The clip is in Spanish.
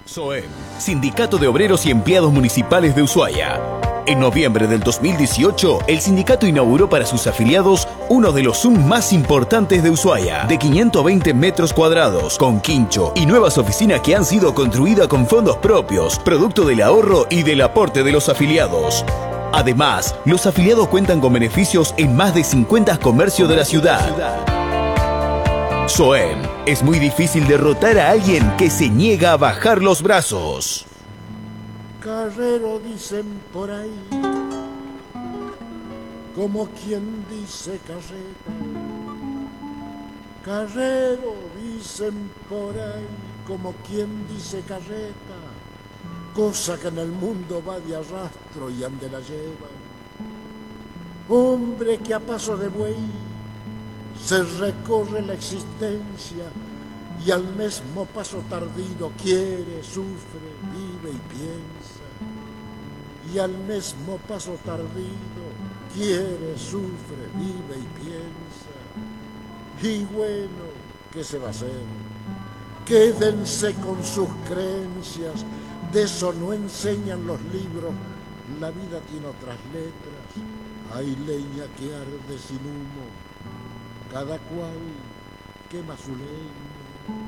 SOEM, Sindicato de Obreros y Empleados Municipales de Ushuaia. En noviembre del 2018, el sindicato inauguró para sus afiliados uno de los Zoom más importantes de Ushuaia, de 520 metros cuadrados, con quincho y nuevas oficinas que han sido construidas con fondos propios, producto del ahorro y del aporte de los afiliados. Además, los afiliados cuentan con beneficios en más de 50 comercios de la ciudad. SOEM, es muy difícil derrotar a alguien que se niega a bajar los brazos. Carrero dicen por ahí, como quien dice carreta. Carrero dicen por ahí, como quien dice carreta. Cosa que en el mundo va de arrastro y ande la lleva. Hombre que a paso de buey se recorre la existencia y al mismo paso tardío quiere, sufre, vive y piensa. Y al mismo paso tardío quiere, sufre, vive y piensa. Y bueno, ¿qué se va a hacer? Quédense con sus creencias, de eso no enseñan los libros. La vida tiene otras letras, hay leña que arde sin humo, cada cual quema su leña.